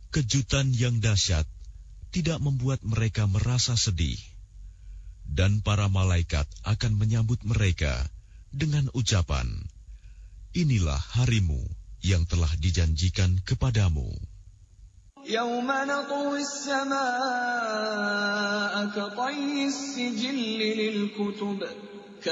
Kejutan yang dahsyat tidak membuat mereka merasa sedih, dan para malaikat akan menyambut mereka dengan ucapan, "Inilah harimu yang telah dijanjikan kepadamu." يَوْمَ نَطْوِي السَّمَاءَ كَطَيِّ السِّجِلِّ لِلْكُتُبِ